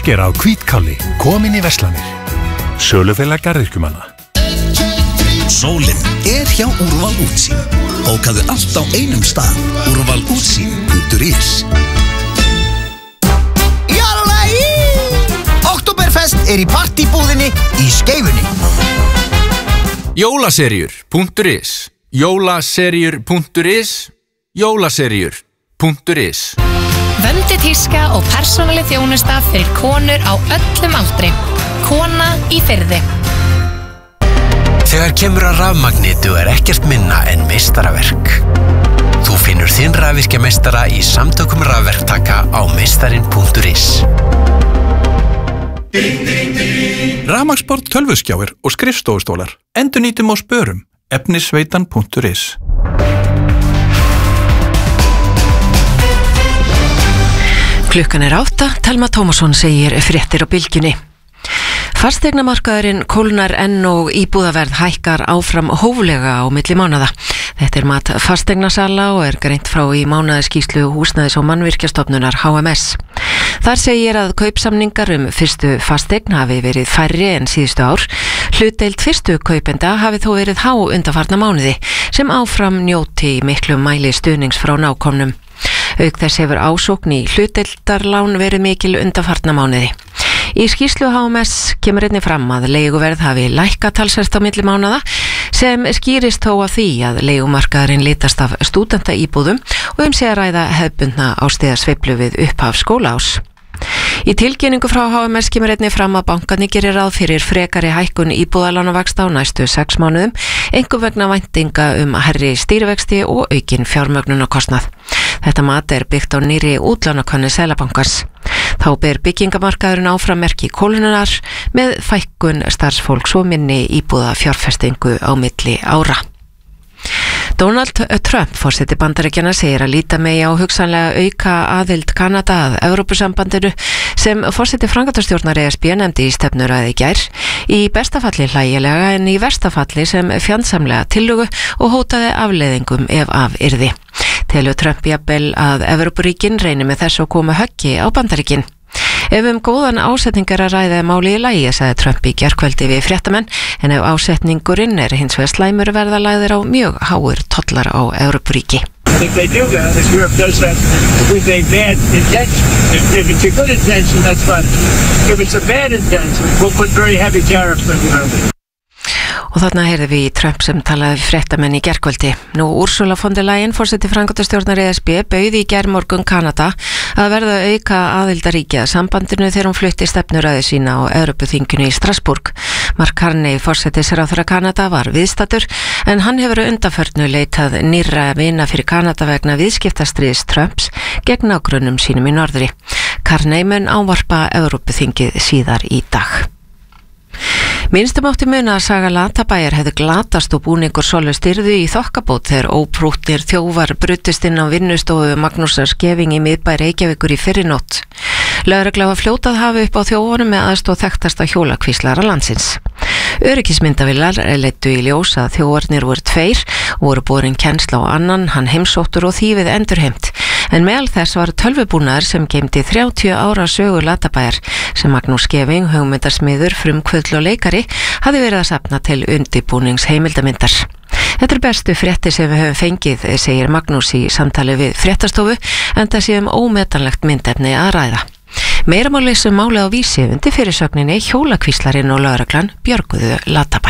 Uppskera á hvítkáli, komin í verslanir. Sölufélag garðyrkjumanna. Sólin hjá Úrval Útsýn. Bókaðu allt á einum stað. úrvalútsýn.is. Jálagi! Oktoberfest í partýbúðinni í Skeifunni. Jólaseríur.is. Jólaseríur.is. Jólaseríur.is. Vöndu tíska og persónuleg þjónusta fyrir konur á öllum aldri. Kona í Firði. Þegar kemur að rafmagni dugar ekkert minna en meistaraverk. Þú finnur þinn rafvirkjameistara í samtökum rafverktaka á meistarin.is. Rafmagnsborð, tölvuskjáir og skrifstofustólar. Endurnýtum og spörum. efnisveitan.is. Klukkan 8, Telma Tómasson segir fréttir á bylgjunni. Fasteignamarkaðurinn kólnar enn og íbúðaverð hækkar áfram hóflega á milli mánaða. Þetta mat fasteignasala og greint frá í mánaðarskýrslu Húsnæðis- og mannvirkjastofnunar HMS. Þar segir að kaupsamningar fyrstu fasteign hafi verið færri en síðustu ár. Hlutdeild fyrstu kaupenda hafi þó verið há undanfarna mánuði sem áfram njóti í miklum mæli stuðnings frá nákomnum. Auk þess hefur ásókn í hlutdeildarlán verið mikil undanfarna mánuði. Í skýrslu HMS kemur einnig fram að leiguverð hafi lækkað talsvert á milli mánaða sem skýrist þó af því að leigumarkaðurinn litast af stúdentaíbúðum og sé að ræða hefðbundna ástigasveiflu við upphaf skólaárs. Í tilkynningu frá HMS kemur einnig fram að bankarnir gerir ráð fyrir frekari hækkun íbúðalánavaxta á næstu 6 mánuðum, einkum vegna væntinga hærri stýrivexti og aukin fjármögnunarkostnað. Þetta mat byggt á nýrri útlánakönnu Seðlabankans. Þá ber byggingamarkaðurinn áfram merki kólunar með fækkun starfsfólks og minni íbúða fjárfestingu á milli ára. Donald Trump, forseti Bandaríkjanna, segir að líta megi á hugsanlega auka aðild Kanada að Evrópusambandinu sem forseti framkvæmdastjórnar ESB nefndi í stefnuræðu í gær. Í besta falli hlægilega en í versta falli sem fjandsamlega tillögu og hótaði afleiðingum ef af yrði. Telur Trump jafnvel að Evrópuríkin reyni með þessu að koma höggi á Bandaríkin. Ef góðan ásetningar að ræða máli í lagi, sagði Trump í gærkvöldi við fréttamenn, en ef ásetningurinn hins vegar slæmur verða lagðir á mjög háir tollar á Evrópuríki. If they do that, if Europe does that with a bad intention, if it's a good intention, that's fine. If it's a bad intention, we'll put very heavy tariffs on Europe. Og þarna heyrðum við Trump sem talaði fréttamenn í gærkvöldi. Nú Ursula von der Leyen, forseti framkvæmdastjórnar ESB, bauði í gærmorgun Kanada að verða auka aðildaríkja sambandinu þegar hún flutti stefnuræðu sína á Evrópuþinginu í Strasbourg. Mark Carney, forsætisráðherra Kanada, var viðstaddur en hann hefur undanförnu leitað nýrra vina fyrir Kanada vegna viðskiptastríðs Trumps gegn nágrönnum sínum í norðri. Carney mun ávarpa Evrópuþingið síðar í dag. Minnstum átti muna að saga Latabæjar hefði glatast og búningur Solu styrðu í þokkabót þegar óprútnir þjófar brutust inn á vinnustofu Magnúsar Skeving í miðbæ Reykjavíkur í fyrrinótt. Lögregla var fljótað hafi upp á þjófunum með aðstoð þekktasta hjólakvíslara landsins. Öryggismyndavélar leiddu í ljós að þjófarnir voru 2, voru borin kennsla á annan, hann heimsóttur og þýfið endurheimt. En meðal þess var tölvubúnaður sem geymdi 30 ára sögu Latabæjar sem Magnús Skeving, hugmyndarsmiður, frumkvöðl og leikari, hafði verið að safna til undirbúnings heimildamyndar. Þetta bestu fréttir sem við höfum fengið, segir Magnús í samtali við fréttastofu, en það sé ómetanlegt myndefni að ræða. Meira má lesa málið á Vísi undir fyrirsögninni hjólakvíslarinn og lögreglan björguðu Latabæ.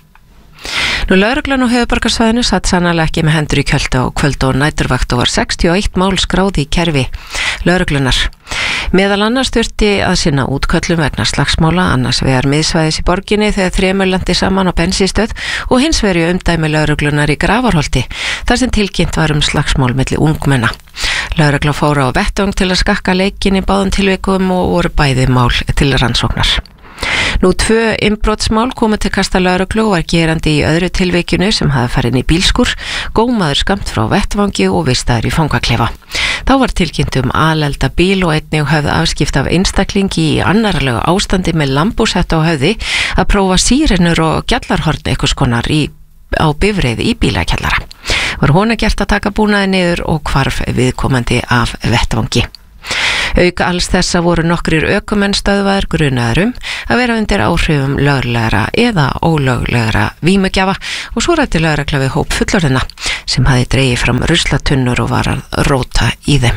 Nú lögreglan á höfuðborgarsvæðinu satt sannarlega ekki með hendur í kjöldu á kvöld og næturvakt og var 61 mál skráð í kerfi lögreglunar. Meðal annars þurfti að sinna útköllum vegna slagsmála, annars vegar miðsvæðis í borginni þegar 3 lendi saman á bensínstöð og hins vegar umdæmi lögreglunar í Grafarholti, þar sem tilkynnt var slagsmál milli ungmenna. Lögregla fór á vettvang til að skakka leikin í báðum tilvikum og voru bæði mál til rannsóknar. Nú 2 innbrotsmál komu til kasta lögreglu og var gerandi í öðru tilvikinu sem hafði farið inn í bílskúr, gómaður skammt frá vettvangi og vistaður í fangaklefa. Þá var tilkynnt alelda bíl og einnig höfð afskipt af einstaklingi í annarlegu ástandi með lambúsett á höfði að prófa sírenur og gjallarhorn einhvers konar á bifreið í bílakjallara. Var hona gert að taka búnaði niður og hvarf viðkomandi af vettvangi. Auk alls þessa voru nokkrir ökumenn stöðvaðir grunaðir að vera undir áhrifum löglegra eða ólöglegra vímugjafa og svo ræddi lögregla við hóp fullorðina sem hafði dregið fram ruslatunnur og var að róta í þeim.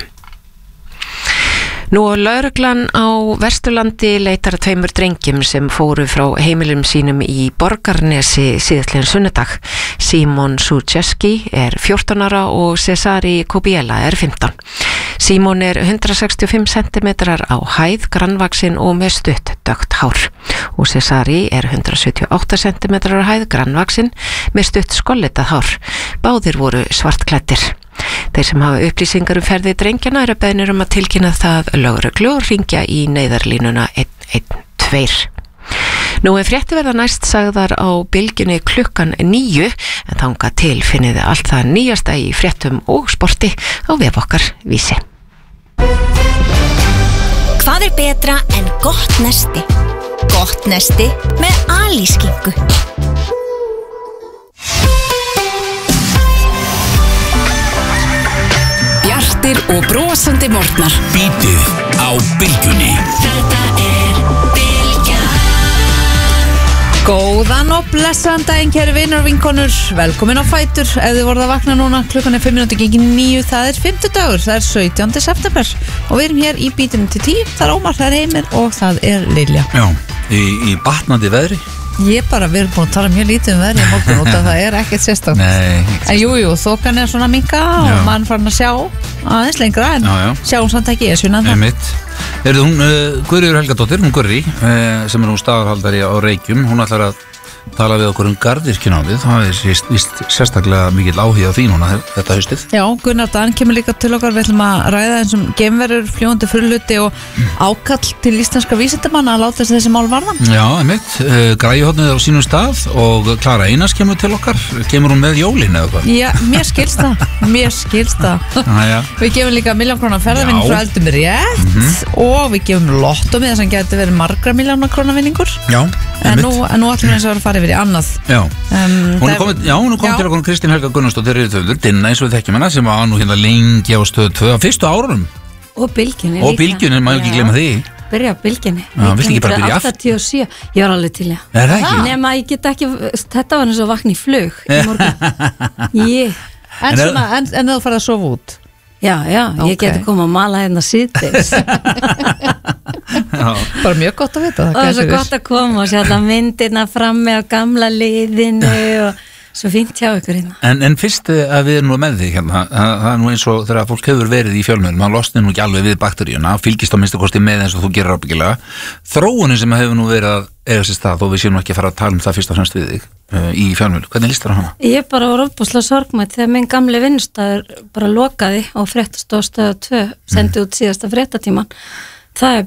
Nú lögreglan á Vesturlandi leitar að 2 drengjum sem fóru frá heimilum sínum í Borgarnesi síðastliðinn sunnudag. Simon Sucheski 14 ára og Cesari Kobiela 15. Simon 165 cm á hæð, grannvaxinn og með stutt dökkt hár. Og Cesari 178 cm á hæð, grannvaxinn með stutt skollitað hár. Báðir voru svartklæddir. Þeir sem hafa upplýsingar ferði drengjana eru beðnir að tilkynna það lögreglu og hringja í neyðarlínuna 112. Nú fréttir verða næst sagðar á bylgjunni klukkan 9 en þangað til finniði allt það nýjasta í fréttum og sporti á vef okkar Vísi. Hvað betra en gott nesti? Gott nesti með alískinku. Bjartir og brosandi morgnar. Bítið á bylgjunni. Þetta Bylgjan. Góðan og blessaðan daginn, kæru vinur og vinkonur. Velkomin á Fætur. Ef þið voruð að vakna núna, klukkan 5 minútur gengin 9, það 50 það 17. september. Og við erum hér í bítinu til 10. Það Ómar, það Heimir og það Lilja. Já, í batnandi veðri. Við erum búin að tala mjög lítið veðri í morgun út af það ekkert sérstakt. Nei. En jú, þokan svona minka og mann farin að sjá aðeins lengra en sjáum samt ekki sunnan það. Einmitt. Hún Guðríður Helgadóttir, hún Gurrí, sem hún staðarhaldari á Reykjum, hún ætlar að tala við okkur garðyrkjunámið. Það víst sérstaklega mikill áhugi á því núna þetta haustið. Já, Gunnar Dan kemur líka til okkar. Við ætlum að ræða eins geimverur, fljúgandi frumhluti og ákall til íslenska vísindamanna að láta þessi mál varða. Já, einmitt. Græjuhornið á sínum stað og Klara Einars kemur til okkar. Kemur hún með jólin eða hvað? Já, mér skilst það. Við gefum líka 1 milljón króna ferðarvinning frá Eldum rétt og við gefum lotto með þess að geti verið margra milljóna króna vinningur. Já, en nú ætlum við eins og að fara yfir í annað. Já, hún er komið til okkur Kristín Helga Gunnarsdóttir Dinna eins og við þekkjum hana sem var nú hérna lengi á Stöð 2 á fyrstu árunum. Og Bylgjunni líka. Og Bylgjunni, maður ekki gleyma því. Byrja á Bylgjunni. Já, viltu ekki bara byrja aftur? 87, ég var alveg til, já. Er það ekki? Nema ég get ekki, þetta var eins og vakna í flug í morgun. En þú farið að sofa út? Já, ég geti komið að mala hérna síðdeis. Bara mjög gott að vita það. Og það er svo gott að koma og sjá það myndirna frammi á gamla liðinu og svo fínt hjá ykkur hérna. En fyrst að við erum nú með því hérna, það er nú eins og þegar fólk hefur verið í fjölmiðlum, maður losni nú ekki alveg við bakteríuna, fylgist á minnstu kosti með eins og þú gerir ábyggilega. Þróunin sem hefur nú verið að eiga sér stað, þó við séum nú ekki að fara að tala um það fyrst og fremst við þig í fjölmiðlum. Hvernig líst þér á hana? Ég bara var ofboðslega sorgmætt þegar minn gamli vinnustæður bara lokaði og Fréttastofa Stöð 2 sendi út síðasta fréttatíman. Það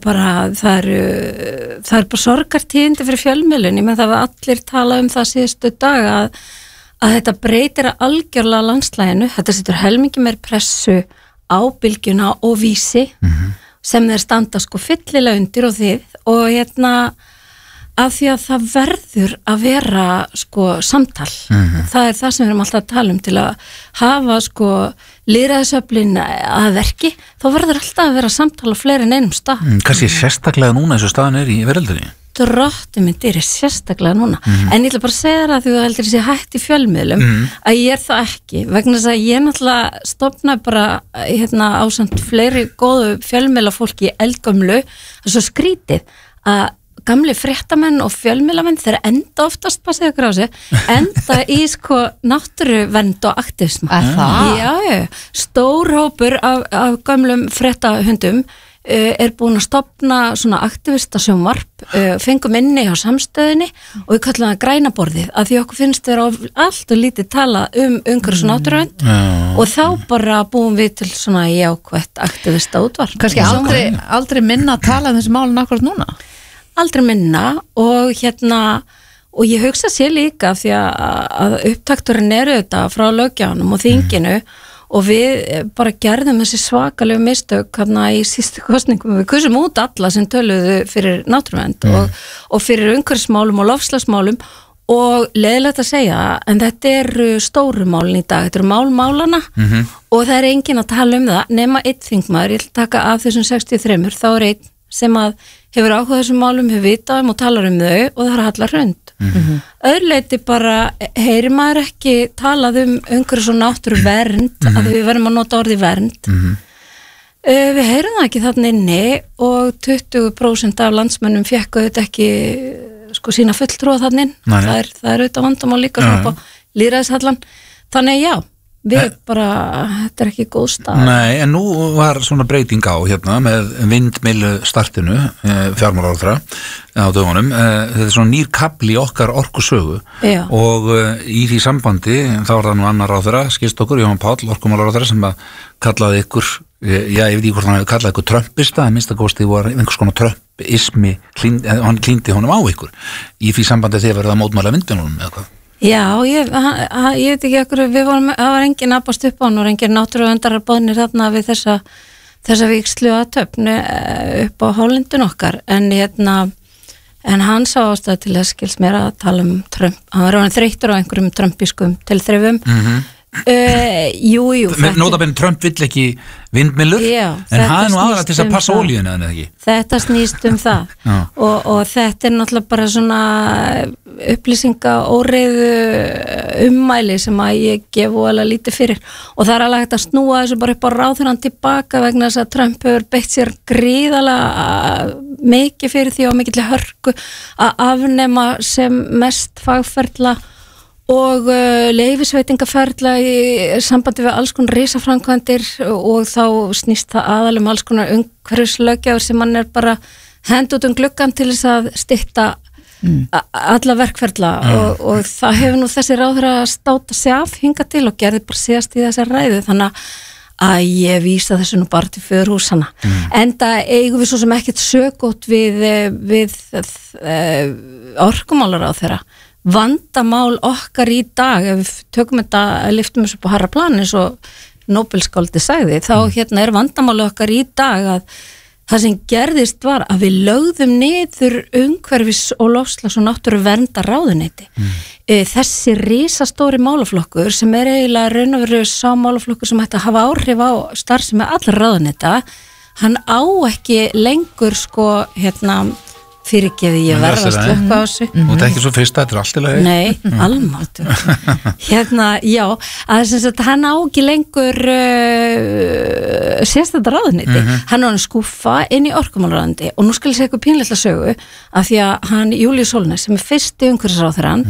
er bara sorgartíðindi fyrir fjölmiðlun, menn það var allir talað um það síðustu dag að þetta breytir algjörlega landslæginu, þetta setur helmingi meir pressu á Bylgjuna og Vísi sem þeir standa sko fyllilega undir og þið og hérna af því að það verður að vera sko samtal. Það er það sem við erum alltaf að tala um til að hafa sko lýðræðisöflin að verki, þá verður alltaf að vera samtal á fleiri en einum stað. Kannski sérstaklega núna eins og staðan er í veröldinni? Drottinn minn dýri sérstaklega núna. En ég ætla bara að segja það því þú heldur þessi hætt í fjölmiðlum að ég er það ekki, vegna þess að ég náttúrulega stofnaði bara hérna ásamt fleiri góðu fjölmiðla fólki í eldgömlu, það er svo skrítið að gamli fréttamenn og fjölmiðlamenn þeir enda oftast, passið ykkur á sig, enda í sko náttúruvernd og aktivisma. Já, stór hópur af gamlum fréttahundum er búin að stofna svona aktivistasjónvarp, fengum inni á samstöðinni og við kallum það græna borðið að því okkur finnst þeirra allt og lítið tala umhverfis og náttúruvernd og þá bara búum við til svona jákvætt aktivista útvarp. Kannski aldrei minna að tala um þessi málun akkurat núna? Aldrei minna og hérna og ég hugsa sér líka því að upptakturinn eru þetta frá löggjafanum og þinginu og við bara gerðum þessi svakalegu mistök hérna í sístu kosningum, við kusum út alla sem töluðu fyrir náttúruvernd og fyrir umhverfismálum og loftslagsmálum og leiðilegt að segja en þetta eru stóru málin í dag, þetta eru málana og það enginn að tala það nema einn þingmaður, ég ætla að taka af þessum 63, þá einn sem að hefur áhuga þessum málum, hefur vitað og talar þau og það Halla Hrund öðruleiti bara heyrir maður ekki talað umhverfis og náttúruvernd að við verðum að nota orðið vernd við heyrum það ekki þarna inni og 20% af landsmönnum fekk þetta ekki sko sína fulltrúa þannig það er auðvitað vandamál líka upp á lýðræðishallan þannig já, við bara þetta ekki góð stað Nei, en nú var svona breyting á hérna með vindmyllu startinu fjármálaráðherra á dögunum þetta svona nýr kapli í okkar orkusögu og í því sambandi þá var það nú annar ráðherra skilst okkur, Jóhann Páll, orkumálaráðherra sem að kallaði ykkur ég veit ekki hvort hann hefði kallað ykkur Trumpista en minnst að góðst því var einhvers konar Trumpismi hann klíndi honum á ykkur í því sambandi þegar verið að mótmæla vindmyllunum eða hvað Já, ég veit ekki ekkur það var engin nabast upp á hann og engin náttúruvendarar boðnir þarna við þessa víkslu að töfnu upp á hálendun okkar en hann sá ástæð til þess skils mér að tala Trump hann var þreyttur á einhverjum trumpiskum tilþrifum Jú Nótabenn Trump vill ekki vindmyllur en hann nú aðra til þess að passa olíuna en ekki Þetta snýst það og þetta náttúrulega bara svona upplýsinga óreiðu ummæli sem að ég gef alveg lítið fyrir og það alveg hægt að snúa þessu bara upp á ráðherrann tilbaka vegna þess að Trump hefur beitt sér gríðalega mikið fyrir því og mikilli hörku að afnema sem mest fagferla og leyfisveitingaferla í sambandi við alls konar risaframkvæmdir og þá snýst það aðalum alls konar umhverfislöggjafur sem hann bara hend út gluggann til þess að stytta alla verkferla og það hefur nú þessi ráðherra státa sig af hingað til og gerði bara síðast í þessar ræðu þannig að ég vísa þessu nú bara til föðurhúsana enda eigum við svo sem ekkert sögótt við orkumálaráðherra vandamál okkar í dag ef við tökum þetta, lyftum þessu upp á hærra plan eins og Nóbelskáldi sagði þá er vandamál okkar í dag að það sem gerðist var að við lögðum niður umhverfis og loftslags- og náttúruverndarráðuneyti þessi risastóri málaflokkur sem eiginlega raun og veru sá málaflokkur sem ætti að hafa áhrif á starfsemi allra ráðuneyta hann á ekki lengur sko fyrirgefi ég verða að slökka á þessu og þetta ekki svo fyrsta, þetta allt í lagi Nei, almáttur já, að þess að hann á ekki lengur sérstæða ráðuneyti hann á hann skúfa inn í orkumálaráðuneyti og nú skal ég segja eitthvað pínleitla sögu af því að hann, Júlíus Sólnes sem fyrsti umhverfisráðherrann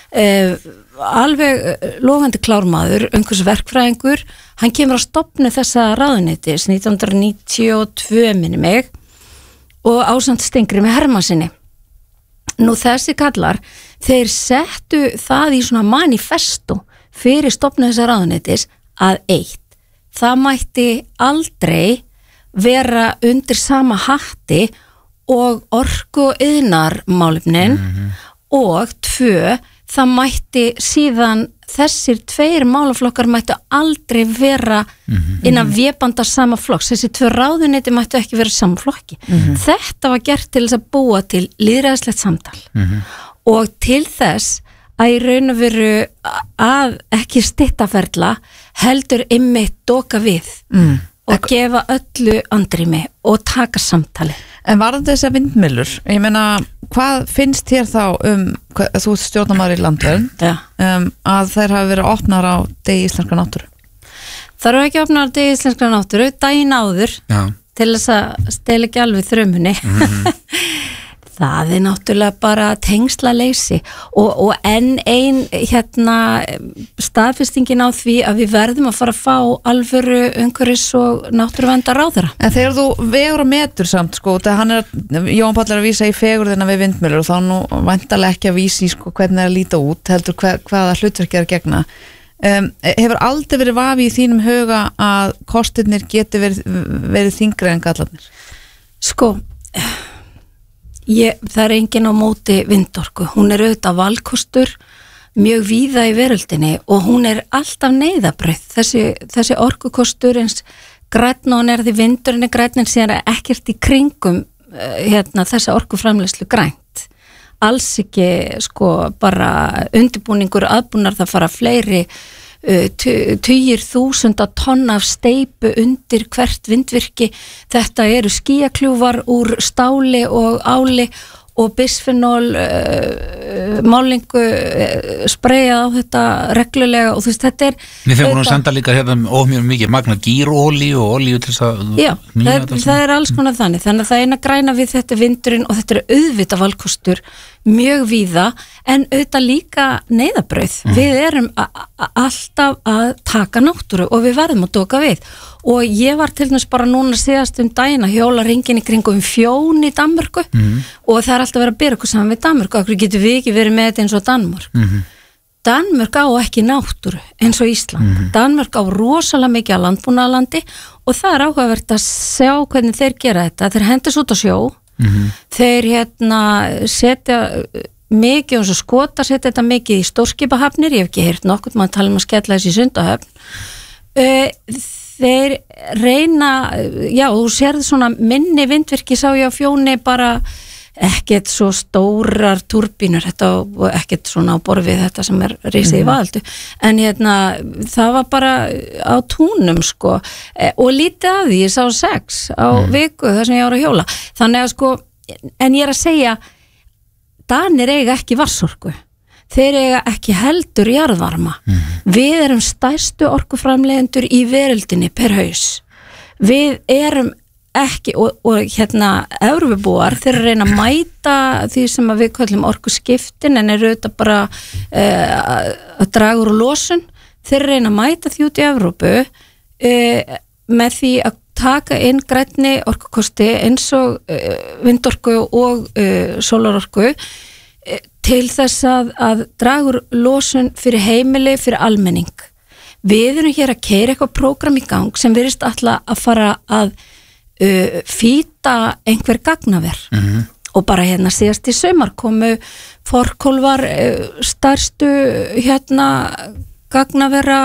alveg lofandi klármaður umhverfisverkfræðingur hann kemur á stofnu þessa ráðuneyti 1992 minni mig og ásamt Stengri með Hermannsinni. Nú þessi kallar, þeir settu það í svona manifesto fyrir stofnu þessa ráðuneytis að það mætti aldrei vera undir sama hatti og orku og iðnarmálefnin og 2, það mætti síðan þessir 2 málaflokkar mættu aldrei vera innan vébandar sama flokks, þessi 2 ráðuneyti mættu ekki vera sama flokki þetta var gert til þess að búa til lýðræðislegt samtal og til þess að í raun og veru að ekki styttaferla heldur einmitt doka við og gefa öllu andrými og taka samtali En varðandi þessar vindmyllur, ég meina, hvað finnst þér þá þú stjórnarmaður í landvernd, að þær hafi verið opnar á degi íslenskra náttúru? Það eru ekki opnar á degi íslenskra náttúru, daginn áður, til þess að stela ekki alveg þrömmunni. Það náttúrulega bara tengslaleysi og enn ein staðfestingin á því að við verðum að fara að fá alvöru umhverfis og náttúruverndar ráðherra. En þegar þú vegur og metur samt sko, Jóhann Páll að vísa í fegurðina við vindmyllur og þá nú væntanlega ekki að vísa í sko, hvernig það er að líta út, heldur hvaða hlutverki er að gegna. Hefur aldrei verið vafi í þínum huga að kostirnir geti verið þyngri en gallarnir? Sko það er enginn á móti vindorku, hún er auðvitað valkostur mjög víða í veröldinni og hún er alltaf neyðabrauð þessi orkukostur eins grænn og hann er því vindurinn er grænn en síðan er ekkert í kringum þessa orkuframleiðslu grænt alls ekki sko bara undirbúningur aðbúnar, það fara fleiri tugir þúsunda tonna af steypu undir hvert vindvirki. Þetta eru skíakljúfar úr stáli og áli og bisfenol málingu spreyjað á þetta reglulega og þú veist, þetta Við fengum að senda líka hérna mjög mikið magna gírolíu og olíu til þess að Já, það alls konar þannig að það eina græna við þetta vindurinn og þetta auðvitað valkostur mjög víða en auðvitað líka neyðabrauð. Við erum alltaf að taka náttúru og við verðum að doka við og ég var til dæmis bara núna síðast daginn að hjóla hringinn í kringum Fjón í Danmörku og það alltaf verið að bera okkur saman við Danmörku, okkur getur við ekki verið með þetta eins og Danmörk. Danmörk á ekki náttúru eins og Ísland. Danmörk á rosalega mikið að landbúnaðarlandi og það áhugavert að sjá hvernig þeir gera þetta. Þeir hendast út á sjó, þeir setja mikið og svo Skotar setja þetta mikið í stórskipahafnir, ég hef ekki heyrt nokkuð, maður tala að skella þessi í Sundahöfn. Þeir reyna, já, þú sérðu svona minni vindvirki sá ég á Fjóni bara ekkert svo stórar túrbínur, þetta ekkert svona á borfið þetta sem risið í Vaðaldu, en það var bara á túnum sko, og lítið af því, ég sá 6 á viku þar sem ég var að hjóla, þannig að sko, en ég að segja, Danir eiga ekki vatnsorku, þeir eiga ekki heldur jarðvarma, við erum stærstu orkuframleiðendur í veröldinni per haus, við erum ekki, og Evrópubúar, þeir reyna að mæta því sem að við kallum orkuskiptin en eru auðvitað bara að draga úr losun, þeir reyna að mæta því út í Evrópu með því að taka inn grænni orkukosti eins og vindorku og sólarorku til þess að draga úr losun fyrir heimili, fyrir almenning. Við erum hér að keyra eitthvað prógram í gang sem virðist alltaf að fara að fýta einhver gagnaver og bara síðast í sumar komu forkólfar stærstu gagnavera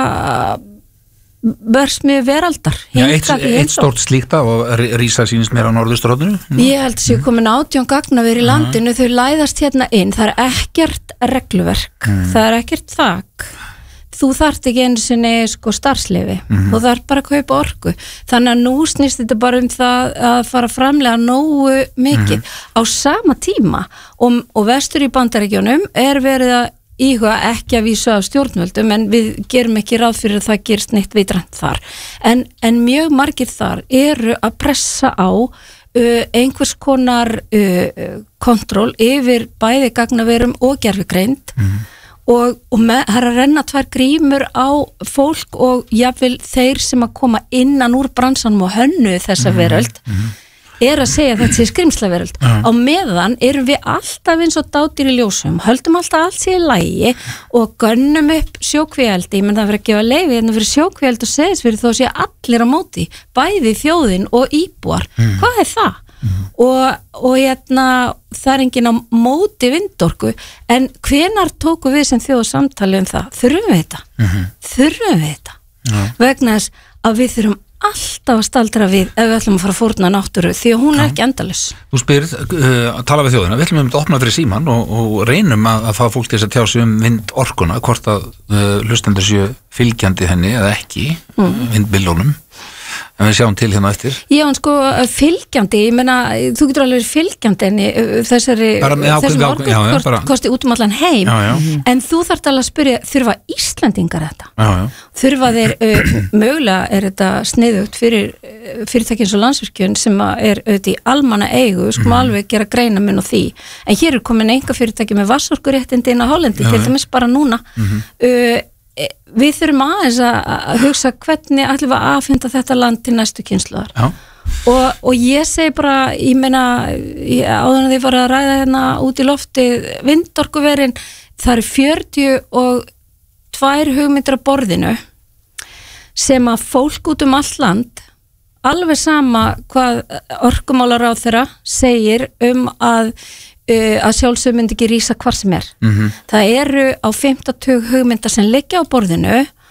versmið veraldar. Eitt stórt slíkt og rísa sýnist mér á norðurstróðinu. Ég held að ég komin 18 gagnaver í landinu, þau læðast inn, það ekkert regluverk, það ekkert þak. Þú þarft ekki einu sinni starfsleyfi, þú þarft bara að kaupa orku, þannig að nú snýst þetta bara það að fara að framlega nógu mikið á sama tíma og vestur í Bandaríkjunum verið að íhuga ekki að vísa af stjórnvöldum en við gerum ekki ráð fyrir að það gerist neitt vitrænt þar, en mjög margir þar eru að pressa á einhvers konar kontról yfir bæði gagnaverum og gervigreind og það að renna 2 grímur á fólk og jafnvel þeir sem að koma innan úr bransanum og hönnu þessa veröld að segja að þetta sé skrimslaveröld. Á meðan erum við alltaf eins og dádýr í ljósum, höldum alltaf allt sé í lagi og gönnum upp sjókvíeldi, menn það verður að gefa leyfi fyrir sjókvíeldi og segist fyrir þó sé allir á móti, bæði þjóðin og íbúar. Hvað er það? Og það er enginn á móti vindorku, en hvenær tóku við sem þjóð samtali það? Þurfum við þetta? Vegna þess að við þurfum alltaf að staldra við ef við ætlum að fara að fórna náttúru, því að hún er ekki endalaus. Þú spyrð, tala við þjóðina, við ætlum að opna fyrir síman og reynum að fá fólk til að tjá sig vindorkuna, hvort að hlustendur séu fylgjandi henni eða ekki, vindbillunum. En við sjáum til hérna eftir. Já, en fylgjandi, ég meina, þú getur alveg fylgjandi enni þessum orkukosti út allan heim, en þú þarft alveg að spyrja, þurfa Íslendingar þetta? Þurfa þeir, mögulega þetta sniðugt fyrir fyrirtæki eins og Landsvirkjun sem auðvitað í almanna eigu, alveg gera greinamun á því, en hér komin einkafyrirtæki með vatnsorkuréttindi inn á Hollandi, til dæmis bara núna, við þurfum aðeins að hugsa hvernig ætlum við að afhenda þetta land til næstu kynslóðar og ég segi bara, ég meina áður en þið fara að ræða út í lofti vindorkuverin, það eru 42 hugmyndir á borðinu sem að fólk út allt land, alveg sama hvað orkumálaráðherra segir að sjálfsög myndi ekki rísa hvar sem er. Það eru á 50 hugmyndar sem liggja á borðinu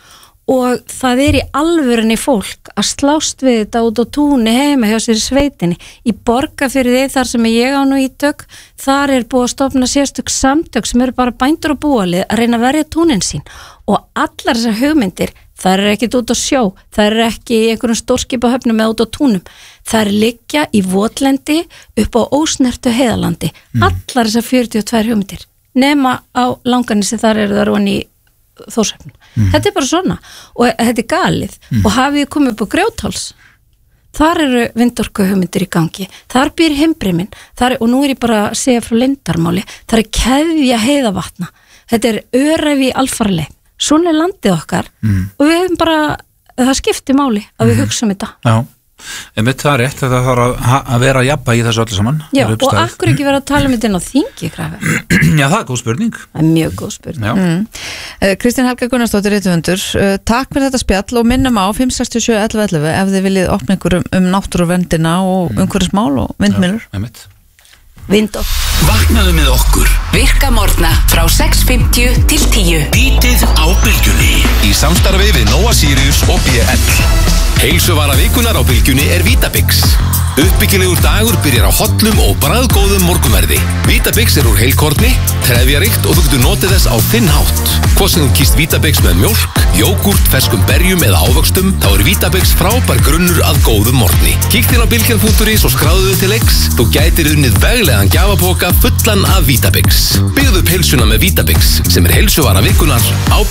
og það í alvörunni fólk að slást við þetta út á túni heima hjá sér í sveitinni. Í Borgarfirði þar sem ég á nú ítök, þar búið að stofna sérstök samtök sem bara bændur og búalið að reyna að verja túnin sín og allar þessar hugmyndir, það ekkert út á sjó, það ekki í einhverjum stórskipahöfnum eða út á túnum, það liggja í votlendi upp á ósnertu heiðalandi, allar þessar 42 hugmyndir, nema á Langanesi þar það ofan í Þórshöfn. Þetta bara svona og þetta galið og hafið komið upp á Grjótháls, þar vindorku hugmyndir í gangi, þar býr Himbrimin, og nú ég bara að segja frá Lindarmáli, þar keðja heiðavatna, þetta öræfi í alfarleið, svona landið okkar og við hefum bara, það skiptir máli að við hugsaum þetta. Já, en það rétt, þetta þarf að vera að jafna í þessu öllu saman. Já, og akkur ekki vera að tala þetta inn á þingi, Grafi? Já, það góð spurning. Það mjög góð spurning. Kristín Helga Gunnarsdóttir, rithöfundur, takk fyrir þetta spjall og minnum á 567 1111 ef þið viljið opna ykkur náttúruverndina og umhverfismál og vindmyllur. Vindorku. Vaknaðu með okkur. Virka morgna frá 6:50 til 10. Bítið á bylgjunni. Í samstarfi við Nóa Sirius og BL. Heilsuvara vikunar á bylgjunni Vítabix. Uppbyggilegur dagur byrjar á hollum og bragðgóðum morgunverði. Vítabix úr heilkorni, trefjaríkt og þú getur notið þess á þinn hátt. Hvort sem þú kýst Vítabix með mjólk, jógúrt, ferskum berjum eða ávöxtum, þá Vítabix frábær grunnur að góðum morgni. Kíktu inn á bylgjan.is og skráðu þig til leiks. Þú gætir unnið veglegan gjafapoka fullan af Vítabix. Byggðu upp heilsuna með Vítabix sem heilsuvara vikunar á